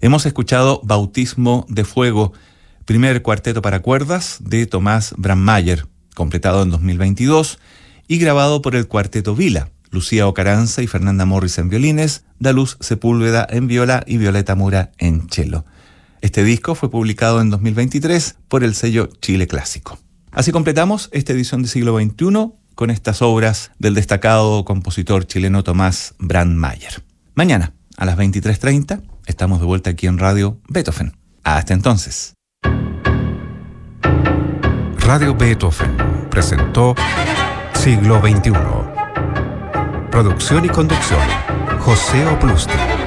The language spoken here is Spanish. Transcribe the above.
Hemos escuchado Bautismo de Fuego, primer cuarteto para cuerdas de Tomás Brandmeier, completado en 2022 y grabado por el Cuarteto Vila, Lucía Ocaranza y Fernanda Morris en violines, Daluz Sepúlveda en viola y Violeta Mura en cello. Este disco fue publicado en 2023 por el sello Chile Clásico. Así completamos esta edición de Siglo XXI con estas obras del destacado compositor chileno Tomás Brandmeier. Mañana, a las 23:30, estamos de vuelta aquí en Radio Beethoven. Hasta entonces. Radio Beethoven presentó Siglo XXI. Producción y conducción, José Oplusti.